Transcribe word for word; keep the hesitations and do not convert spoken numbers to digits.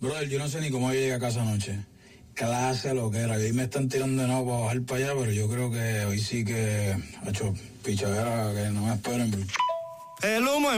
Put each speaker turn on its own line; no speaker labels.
Brother, yo no sé ni cómo yo llegué a casa anoche. Clase lo que era. Hoy me están tirando de nuevo para bajar para allá, pero yo creo que hoy sí que ha hecho pichadera, que no me esperen.
El humo